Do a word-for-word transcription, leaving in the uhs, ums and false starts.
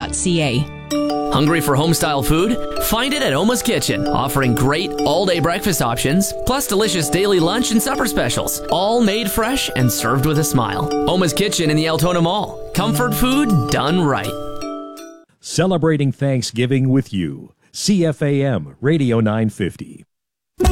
dot c a. Hungry for home-style food? Find it at Oma's Kitchen, offering great all-day breakfast options, plus delicious daily lunch and supper specials, all made fresh and served with a smile. Oma's Kitchen in the Altona Mall. Comfort food done right. Celebrating Thanksgiving with you. C F A M Radio nine fifty.